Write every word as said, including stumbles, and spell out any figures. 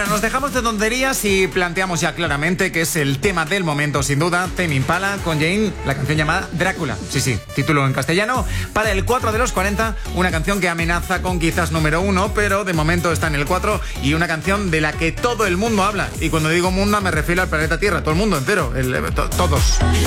Bueno, nos dejamos de tonterías y planteamos ya claramente que es el tema del momento, sin duda, Tame Impala con Jane, la canción llamada Drácula. Sí, sí, título en castellano. Para el cuatro de los cuarenta, una canción que amenaza con quizás número uno, pero de momento está en el cuatro y una canción de la que todo el mundo habla. Y cuando digo mundo me refiero al planeta Tierra, todo el mundo entero, el, to, todos.